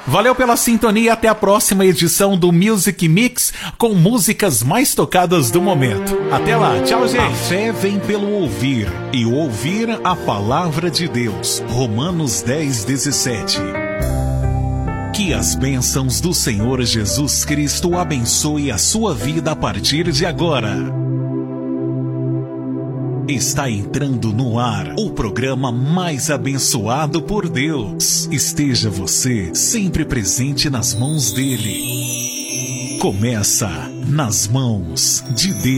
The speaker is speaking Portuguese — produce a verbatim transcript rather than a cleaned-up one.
Valeu pela sintonia, até a próxima edição do Music Mix com músicas mais tocadas do momento. Até lá, tchau, gente. A fé vem pelo ouvir e ouvir a palavra de Deus. Romanos dez, dezessete. Que as bênçãos do Senhor Jesus Cristo abençoe a sua vida a partir de agora. Está entrando no ar o programa mais abençoado por Deus. Esteja você sempre presente nas mãos dele. Começa Nas Mãos de Deus.